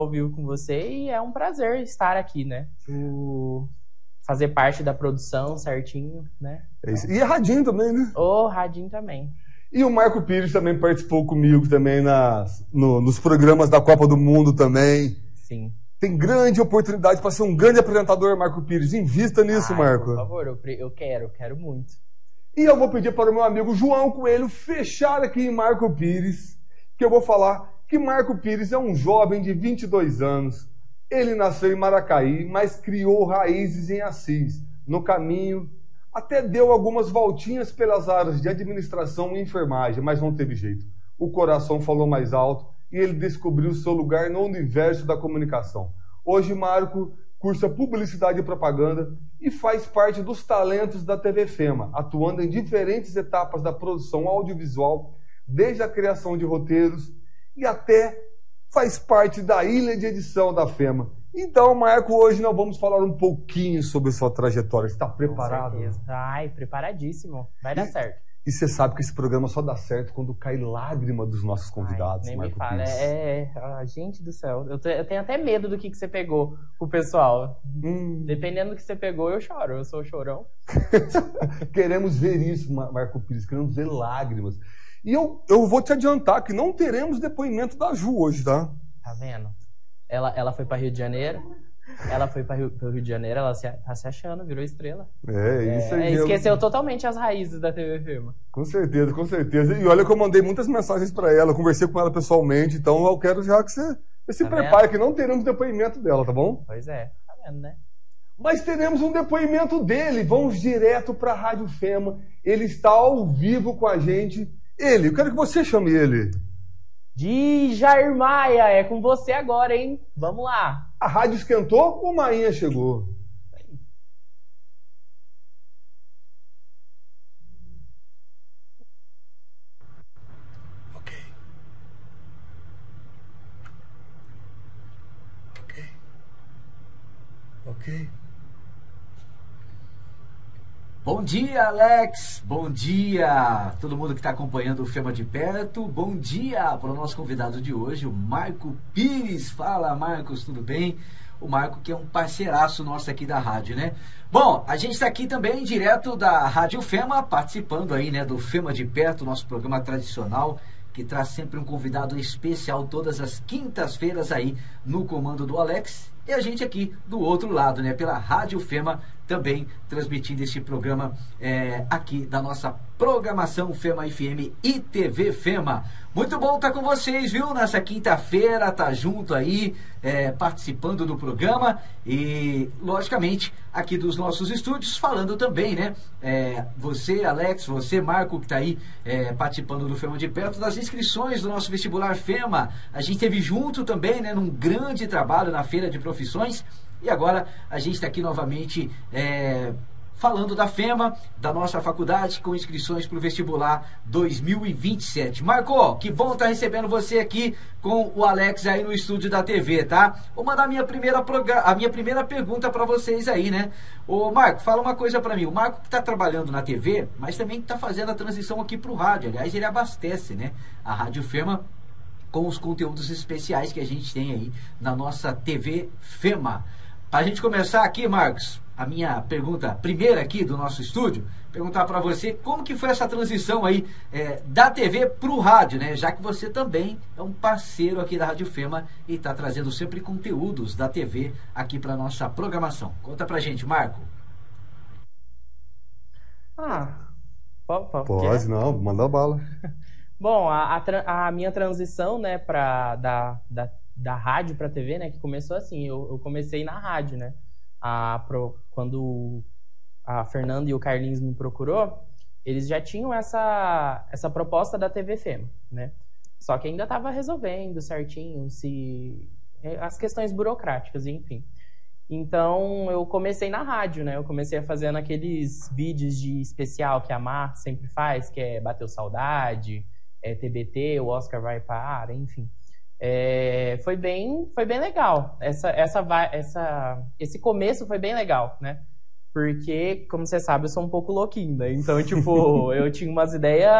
ao vivo com você e é um prazer estar aqui, né? Fazer parte da produção certinho, né? É isso. E a Radinho também, né? O Radinho também. E o Marco Pires também participou comigo também nos programas da Copa do Mundo também. Sim. Tem grande oportunidade para ser um grande apresentador, Marco Pires. Invista nisso, Marco. Por favor, eu quero muito. E eu vou pedir para o meu amigo João Coelho fechar aqui em Marco Pires, que eu vou falar que Marco Pires é um jovem de 22 anos. Ele nasceu em Maracaí, mas criou raízes em Assis. No caminho, até deu algumas voltinhas pelas áreas de administração e enfermagem, mas não teve jeito. O coração falou mais alto e ele descobriu seu lugar no universo da comunicação. Hoje, Marco cursa publicidade e propaganda e faz parte dos talentos da TV Fema, atuando em diferentes etapas da produção audiovisual, desde a criação de roteiros e até faz parte da ilha de edição da Fema. Então, Marco, hoje nós vamos falar um pouquinho sobre sua trajetória. Você está preparado? Com certeza. Ai, preparadíssimo. Vai dar certo. E você sabe que esse programa só dá certo quando cai lágrima dos nossos convidados, nem Marco me fala. Pires. Gente do céu. Eu tenho até medo do que você pegou com o pessoal. Dependendo do que você pegou, eu choro. Eu sou chorão. Queremos ver isso, Marco Pires. Queremos ver lágrimas. E eu vou te adiantar que não teremos depoimento da Ju hoje, tá? Tá vendo? Ela foi para Rio de Janeiro. Ela foi para o Rio de Janeiro, ela tá se achando, virou estrela. Isso aí. Esqueceu totalmente as raízes da TV Fema. Com certeza, com certeza. E olha que eu mandei muitas mensagens para ela, eu conversei com ela pessoalmente, então eu quero já que você se prepare, que não teremos depoimento dela, tá bom? Pois é, tá vendo, né? Mas teremos um depoimento dele, vamos direto para a Rádio Fema, ele está ao vivo com a gente. Eu quero que você chame ele. Jair Maia, é com você agora, hein? Vamos lá. A rádio esquentou ou Mainha chegou? Ok. Bom dia, Alex. Bom dia, todo mundo que está acompanhando o Fema de perto. Bom dia para o nosso convidado de hoje, o Marco Pires. Fala, Marcos, tudo bem? O Marco, que é um parceiraço nosso aqui da rádio, né? Bom, a gente está aqui também direto da Rádio Fema, participando aí, né, do Fema de perto, nosso programa tradicional, que traz sempre um convidado especial todas as quintas-feiras aí no comando do Alex. E a gente aqui do outro lado, né, pela Rádio Fema, também transmitindo este programa aqui da nossa programação Fema FM e TV Fema. Muito bom estar com vocês, viu? Nessa quinta-feira, tá junto aí, participando do programa e, logicamente, aqui dos nossos estúdios, falando também, né? Você, Alex, você, Marco, que tá aí participando do Fema de perto, das inscrições do nosso vestibular Fema. A gente esteve junto também, né? Num grande trabalho na Feira de Profissões. E agora a gente está aqui novamente falando da Fema, da nossa faculdade, com inscrições para o vestibular 2027. Marco, que bom estar recebendo você aqui com o Alex aí no estúdio da TV, tá? Vou mandar a minha primeira pergunta para vocês aí, né? Ô Marco, fala uma coisa para mim. O Marco que está trabalhando na TV, mas também está fazendo a transição aqui para o rádio. Aliás, ele abastece, né, a Rádio Fema com os conteúdos especiais que a gente tem aí na nossa TV Fema. Para a gente começar aqui, Marcos, a minha pergunta primeira aqui do nosso estúdio, perguntar para você como que foi essa transição aí da TV para o rádio, né? Já que você também é um parceiro aqui da Rádio Fema e está trazendo sempre conteúdos da TV aqui para nossa programação. Conta pra gente, Marco. Pode, não, manda bala. Bom, a minha transição, né, da rádio para TV, né, que começou assim, eu comecei na rádio, né, quando a Fernanda e o Carlinhos me procurou, eles já tinham essa proposta da TV Fema, né, só que ainda estava resolvendo certinho as questões burocráticas, enfim. Então, eu comecei na rádio, né, eu comecei fazendo aqueles vídeos de especial que a Mar sempre faz, que é Bateu Saudade, TBT, o Oscar vai para, enfim. Foi bem legal. Esse começo foi bem legal, né? Porque, como você sabe, eu sou um pouco louquinho, né? Então, tipo, eu tinha umas ideias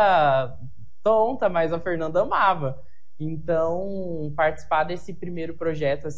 tontas, mas a Fernanda amava. Então, participar desse primeiro projeto,